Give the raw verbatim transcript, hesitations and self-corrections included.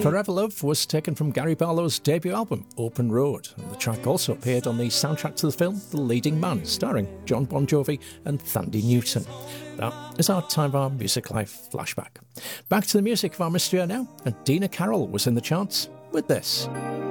Forever Love was taken from Gary Barlow's debut album, Open Road. And the track also appeared on the soundtrack to the film The Leading Man, starring John Bon Jovi and Thandie Newton. That is our Time of Our Music Life flashback. Back to the music of our mystery now, and Dina Carroll was in the charts with this.